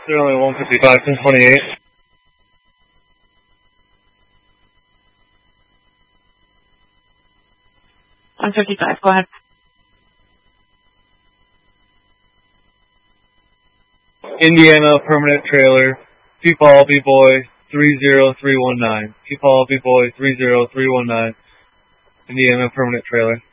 They're only 155, 1028. 155, go ahead. Indiana permanent trailer, Peepaw B-Boy 30319. Peepaw B-Boy 30319. Indiana permanent trailer.